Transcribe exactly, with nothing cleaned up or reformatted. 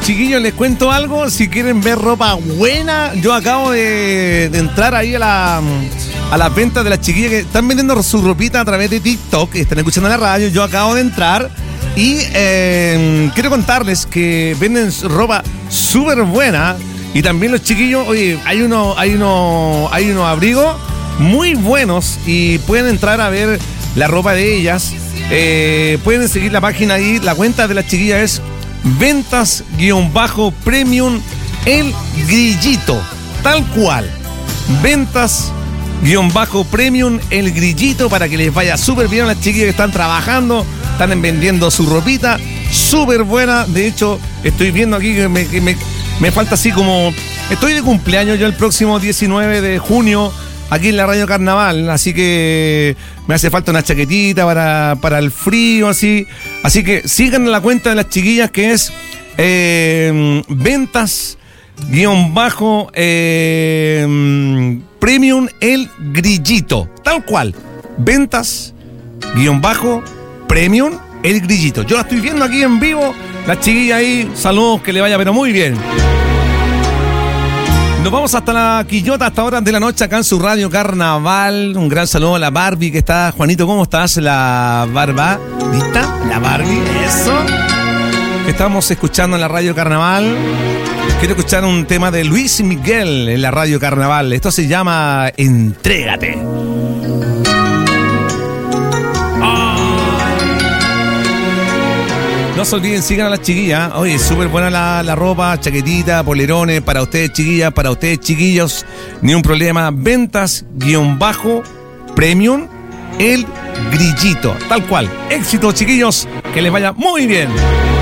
chiquillos, les cuento algo. Si quieren ver ropa buena, yo acabo de, de entrar ahí a la a las ventas de las chiquillas que están vendiendo su ropita a través de TikTok, están escuchando la radio. Yo acabo de entrar y eh, quiero contarles que venden ropa súper buena. Y también los chiquillos, oye, hay uno, hay uno, hay unos abrigos muy buenos y pueden entrar a ver la ropa de ellas. Eh, pueden seguir la página ahí. La cuenta de las chiquillas es ventas-premium el grillito, tal cual. Ventas-premium el grillito, para que les vaya súper bien a las chiquillas que están trabajando, están vendiendo su ropita súper buena. De hecho, estoy viendo aquí que me, que me, me falta así como... Estoy de cumpleaños yo el próximo diecinueve de junio aquí en la Radio Carnaval, así que me hace falta una chaquetita para, para el frío, así. Así que sigan la cuenta de las chiquillas, que es eh, ventas guión bajo eh, premium el grillito, tal cual. Ventas guión bajo premium el grillito. Yo la estoy viendo aquí en vivo, las chiquillas ahí. Saludos, que le vaya pero muy bien. Nos vamos hasta la Quillota, hasta horas de la noche, acá en su Radio Carnaval. Un gran saludo a la Barbie que está. Juanito, ¿cómo estás? La barba, ¿lista? La Barbie, eso. Que estamos escuchando en la Radio Carnaval. Quiero escuchar un tema de Luis Miguel en la Radio Carnaval. Esto se llama Entrégate. No se olviden, sigan a las chiquillas. Oye, súper buena la, la ropa, chaquetita, polerones, para ustedes chiquillas, para ustedes chiquillos, ni un problema. Ventas guión bajo premium el grillito, tal cual. Éxito, chiquillos, que les vaya muy bien.